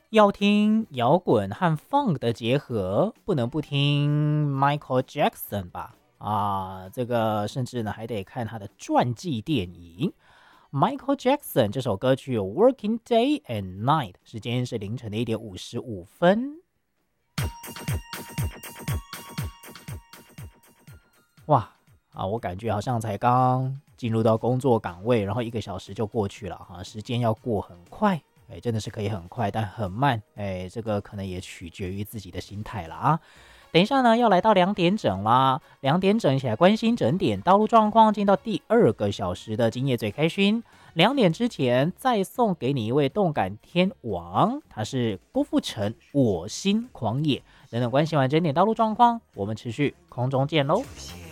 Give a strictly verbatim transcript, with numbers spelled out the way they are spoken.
要听摇滚和 funk 的结合，不能不听 Michael Jackson 吧？啊，这个甚至呢还得看他的传记电影。Michael Jackson 这首歌曲《Working Day and Night》，时间是凌晨的一点五十五分。哇啊，我感觉好像才刚进入到工作岗位，然后一个小时就过去了哈，时间要过很快。哎，真的是可以很快，但很慢。哎，这个可能也取决于自己的心态了啊。等一下呢，要来到两点整啦，两点整一起来关心整点道路状况，进到第二个小时的今夜最开心。两点之前再送给你一位动感天王，他是郭富城，我心狂野。等等关心完整点道路状况，我们持续空中见喽。